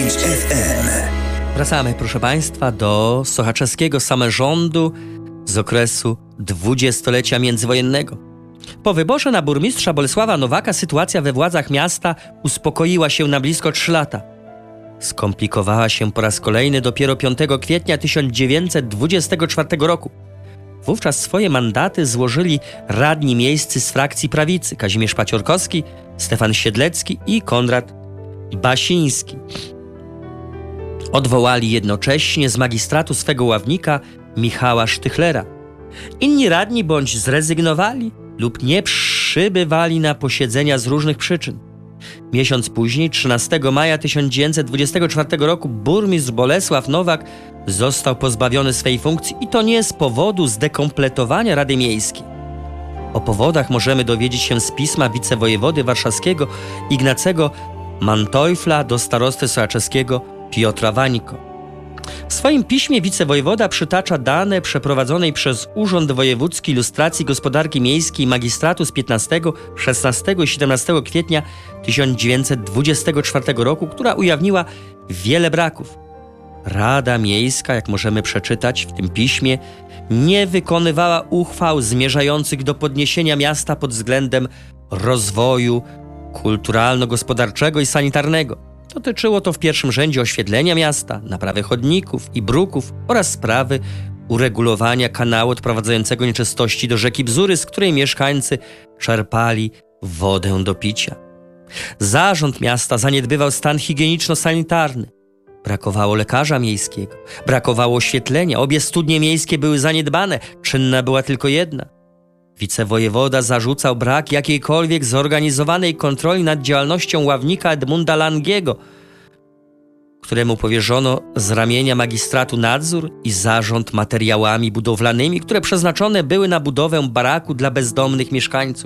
FM. Wracamy, proszę Państwa, do sochaczeskiego samorządu z okresu dwudziestolecia międzywojennego. Po wyborze na burmistrza Bolesława Nowaka sytuacja we władzach miasta uspokoiła się na blisko 3 lata. Skomplikowała się po raz kolejny dopiero 5 kwietnia 1924 roku. Wówczas swoje mandaty złożyli radni miejscy z frakcji prawicy Kazimierz Paciorkowski, Stefan Siedlecki i Konrad Basiński. Odwołali jednocześnie z magistratu swego ławnika Michała Sztychlera. Inni radni bądź zrezygnowali lub nie przybywali na posiedzenia z różnych przyczyn. Miesiąc później, 13 maja 1924 roku, burmistrz Bolesław Nowak został pozbawiony swej funkcji i to nie z powodu zdekompletowania Rady Miejskiej. O powodach możemy dowiedzieć się z pisma wicewojewody warszawskiego Ignacego Manteuffla do starosty sochaczeskiego Piotra Wańko. W swoim piśmie wicewojewoda przytacza dane przeprowadzonej przez Urząd Wojewódzki Ilustracji Gospodarki Miejskiej magistratu z 15, 16 i 17 kwietnia 1924 roku, która ujawniła wiele braków. Rada Miejska, jak możemy przeczytać w tym piśmie, nie wykonywała uchwał zmierzających do podniesienia miasta pod względem rozwoju kulturalno-gospodarczego i sanitarnego. Dotyczyło to w pierwszym rzędzie oświetlenia miasta, naprawy chodników i bruków oraz sprawy uregulowania kanału odprowadzającego nieczystości do rzeki Bzury, z której mieszkańcy czerpali wodę do picia. Zarząd miasta zaniedbywał stan higieniczno-sanitarny. Brakowało lekarza miejskiego, brakowało oświetlenia, obie studnie miejskie były zaniedbane, czynna była tylko jedna. Wicewojewoda zarzucał brak jakiejkolwiek zorganizowanej kontroli nad działalnością ławnika Edmunda Langiego, któremu powierzono z ramienia magistratu nadzór i zarząd materiałami budowlanymi, które przeznaczone były na budowę baraku dla bezdomnych mieszkańców.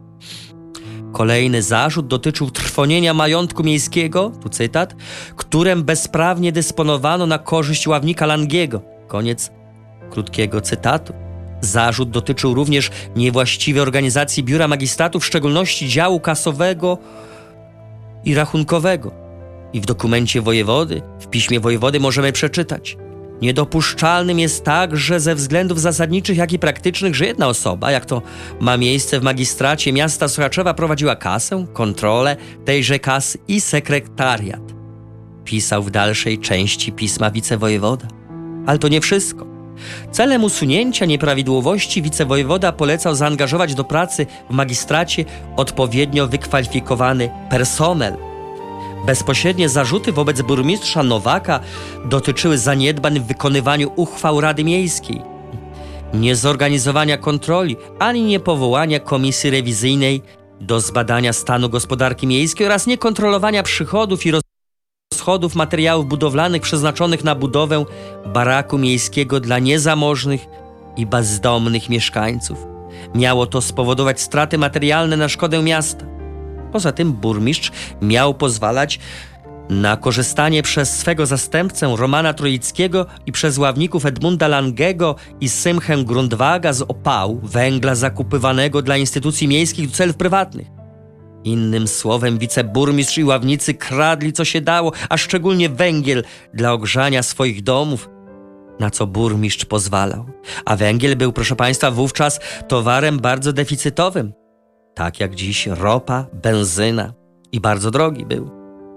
Kolejny zarzut dotyczył trwonienia majątku miejskiego, tu cytat, którym bezprawnie dysponowano na korzyść ławnika Langiego. Koniec krótkiego cytatu. Zarzut dotyczył również niewłaściwej organizacji biura magistratu, w szczególności działu kasowego i rachunkowego. I w dokumencie wojewody, w piśmie wojewody możemy przeczytać: niedopuszczalnym jest także ze względów zasadniczych, jak i praktycznych, że jedna osoba, jak to ma miejsce w magistracie miasta Sochaczewa, prowadziła kasę, kontrolę tejże kasy i sekretariat. Pisał w dalszej części pisma wicewojewoda. Ale to nie wszystko. Celem usunięcia nieprawidłowości wicewojewoda polecał zaangażować do pracy w magistracie odpowiednio wykwalifikowany personel. Bezpośrednie zarzuty wobec burmistrza Nowaka dotyczyły zaniedbań w wykonywaniu uchwał Rady Miejskiej, niezorganizowania kontroli, ani niepowołania komisji rewizyjnej do zbadania stanu gospodarki miejskiej oraz niekontrolowania przychodów i rozchodów materiałów budowlanych przeznaczonych na budowę baraku miejskiego dla niezamożnych i bezdomnych mieszkańców. Miało to spowodować straty materialne na szkodę miasta. Poza tym burmistrz miał pozwalać na korzystanie przez swego zastępcę Romana Troickiego i przez ławników Edmunda Langego i Symchę Grundwaga z opału, węgla zakupywanego dla instytucji miejskich do celów prywatnych. Innym słowem, wiceburmistrz i ławnicy kradli co się dało, a szczególnie węgiel dla ogrzania swoich domów, na co burmistrz pozwalał. A węgiel był, proszę Państwa, wówczas towarem bardzo deficytowym. Tak jak dziś ropa, benzyna i bardzo drogi był.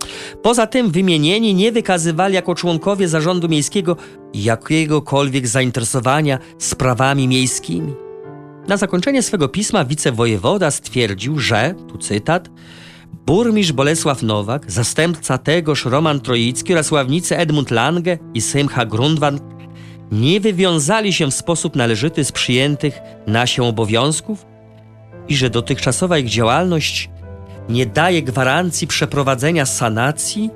Poza tym wymienieni nie wykazywali jako członkowie zarządu miejskiego jakiegokolwiek zainteresowania sprawami miejskimi. Na zakończenie swego pisma wicewojewoda stwierdził, że, tu cytat, burmistrz Bolesław Nowak, zastępca tegoż Roman Troicki oraz ławnicy Edmund Lange i Symcha Grundwag nie wywiązali się w sposób należyty z przyjętych na się obowiązków i że dotychczasowa ich działalność nie daje gwarancji przeprowadzenia sanacji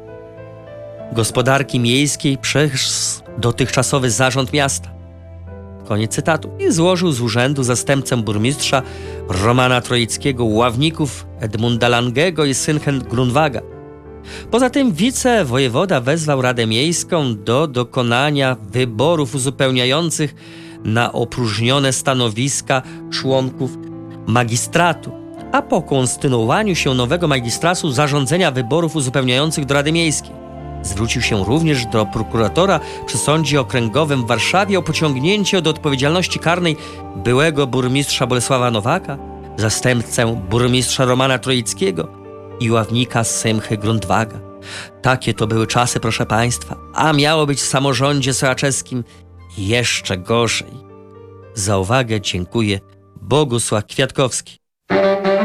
gospodarki miejskiej przez dotychczasowy zarząd miasta. Koniec cytatu. I złożył z urzędu zastępcę burmistrza Romana Troickiego, ławników Edmunda Langego i Symchę Grundwaga. Poza tym wicewojewoda wezwał Radę Miejską do dokonania wyborów uzupełniających na opróżnione stanowiska członków magistratu, a po konstynuowaniu się nowego magistratu zarządzenia wyborów uzupełniających do Rady Miejskiej. Zwrócił się również do prokuratora przy Sądzie Okręgowym w Warszawie o pociągnięcie do odpowiedzialności karnej byłego burmistrza Bolesława Nowaka, zastępcę burmistrza Romana Troickiego i ławnika z Symchy Grundwaga. Takie to były czasy, proszę państwa, a miało być w samorządzie sołaczewskim jeszcze gorzej. Za uwagę dziękuję Bogusław Kwiatkowski.